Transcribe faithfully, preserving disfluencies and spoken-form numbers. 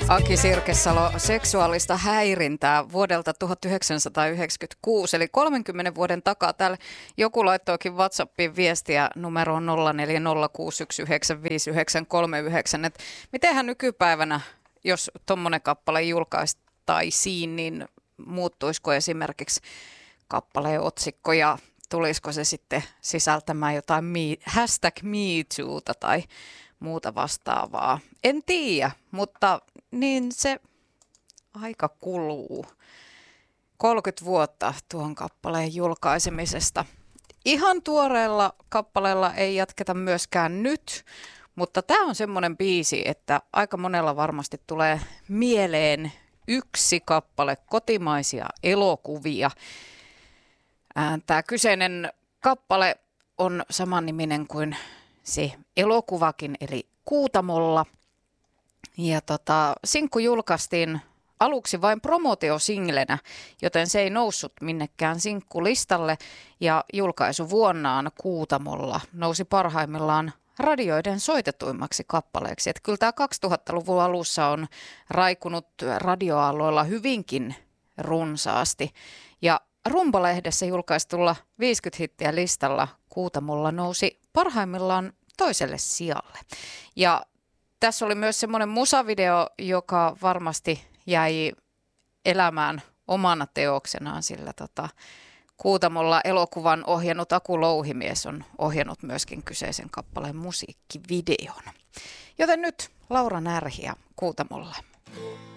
Aki Sirkesalo, seksuaalista häirintää vuodelta tuhatyhdeksänsataayhdeksänkymmentäkuusi, eli kolmenkymmenen vuoden takaa. Täällä joku laittoikin WhatsAppiin viestiä numeroon nolla neljä nolla kuusi yksi yhdeksän viisi yhdeksän kolme yhdeksän. Et mitenhän nykypäivänä, jos tuommoinen kappale julkaistaisiin, niin muuttuisiko esimerkiksi kappaleen otsikko ja tulisiko se sitten sisältämään jotain me, hashtag MeToota tai muuta vastaavaa? En tiedä, mutta niin se aika kuluu. kolmekymmentä vuotta tuon kappaleen julkaisemisesta. Ihan tuoreella kappaleella ei jatketa myöskään nyt, mutta tämä on semmoinen biisi, että aika monella varmasti tulee mieleen yksi kappale kotimaisia elokuvia. Tämä kyseinen kappale on samanniminen kuin se elokuvakin, eli Kuutamolla. Ja tota, sinkku julkaistiin aluksi vain promotiosinglenä, joten se ei noussut minnekään sinkkulistalle. Ja julkaisuvuonnaan Kuutamolla nousi parhaimmillaan radioiden soitetuimmaksi kappaleeksi. Että kyllä tämä kaksituhattaluvun alussa on raikunut radioaalloilla hyvinkin runsaasti. Ja Rumba-lehdessä julkaistulla viisikymmentä hittiä listalla Kuutamolla nousi parhaimmillaan toiselle sijalle. Ja tässä oli myös semmoinen musavideo, joka varmasti jäi elämään omana teoksenaan, sillä tota, Kuutamolla elokuvan ohjannut Aku Louhimies on ohjannut myöskin kyseisen kappaleen musiikkivideon. Joten nyt Laura Närhi ja Kuutamolla.